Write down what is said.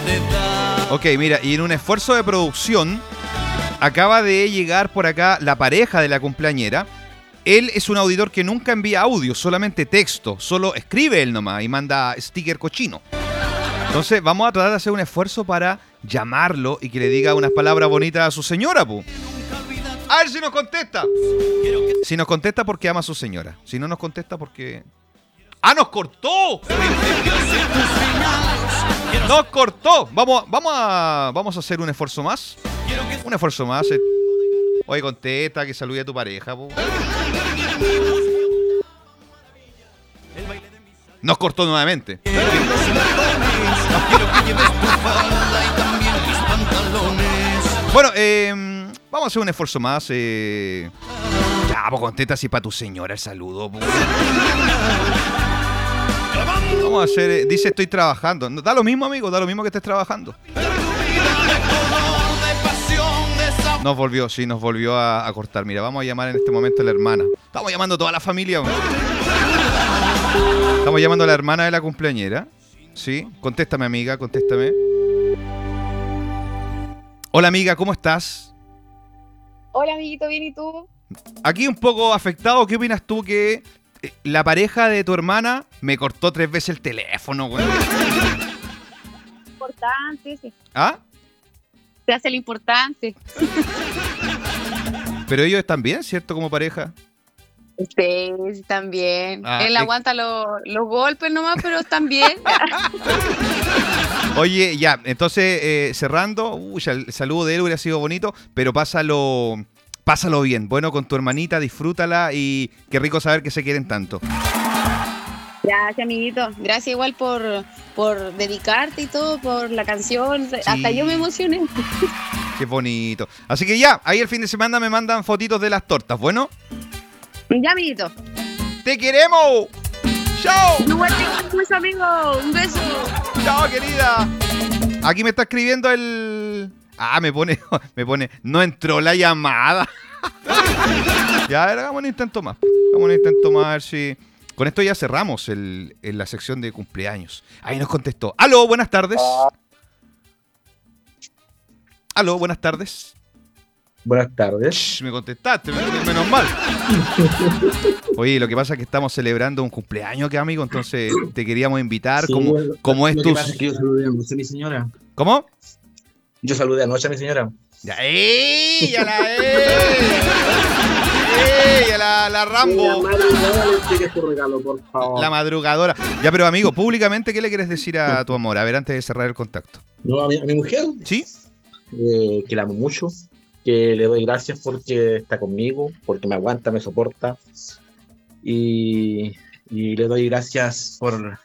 Ok, mira, y en un esfuerzo de producción acaba de llegar por acá la pareja de la cumpleañera. Él es un auditor que nunca envía audio, solamente texto. Solo escribe él nomás y manda sticker cochino. Entonces vamos a tratar de hacer un esfuerzo para llamarlo y que le diga unas palabras bonitas a su señora, pu. A ver si nos contesta. Si nos contesta porque ama a su señora. Si no nos contesta porque... ¡Ah, nos cortó! ¡Nos cortó! Vamos a hacer un esfuerzo más. Un esfuerzo más. Oye, contesta, que salude a tu pareja, pu. Nos cortó nuevamente. Bueno, vamos a hacer un esfuerzo más. Ya, pues contesta así para tu señora el saludo. Vamos a hacer... dice, estoy trabajando. Da lo mismo, amigo, da lo mismo que estés trabajando. Nos volvió a cortar. Mira, vamos a llamar en este momento a la hermana. Estamos llamando a toda la familia. Estamos llamando a la hermana de la cumpleañera. Sí, contéstame, amiga, contéstame. Hola, amiga, ¿cómo estás? Hola, amiguito, ¿bien y tú? Aquí un poco afectado. ¿Qué opinas tú que la pareja de tu hermana me cortó 3 veces el teléfono, güey? Importante, ¿Ah? se hace lo importante. Pero ellos están bien, ¿cierto? Como pareja. Sí, también. Ah, Él aguanta los golpes nomás, pero están bien. Oye, ya, entonces cerrando, ya el saludo de él hubiera sido bonito, pero pásalo bien. Bueno, con tu hermanita, disfrútala y qué rico saber que se quieren tanto. Gracias, amiguito. Gracias igual por dedicarte y todo, por la canción. Sí. Hasta yo me emocioné. Qué bonito. Así que ya, ahí el fin de semana me mandan fotitos de las tortas, ¿bueno? Ya, amiguito. ¡Te queremos! ¡Chao! Igual te quiero mucho, amigo. Un beso. ¡Chao, querida! Aquí me está escribiendo el... Ah, me pone, no entró la llamada. Ya, a ver, hagamos un intento más. Vamos a un intento más a ver si... Con esto ya cerramos en la sección de cumpleaños. Ahí nos contestó. Aló, buenas tardes. Aló, buenas tardes. Buenas tardes. Shh, me contestaste, menos mal. Oye, lo que pasa es que estamos celebrando un cumpleaños acá, amigo, entonces te queríamos invitar. Sí, como es lo tu... que pasa es que yo saludé anoche a mi señora. ¿Cómo? Yo saludé anoche a mi señora. Ya, ¡ey! ¡Ya la la Rambo! La madrugada le entregué su regalo, por favor. La madrugadora. Ya, pero amigo, públicamente, ¿qué le quieres decir a tu amor? A ver, antes de cerrar el contacto. No, a mi mujer, ¿Sí? que la amo mucho, que le doy gracias porque está conmigo, porque me aguanta, me soporta. Y le doy gracias por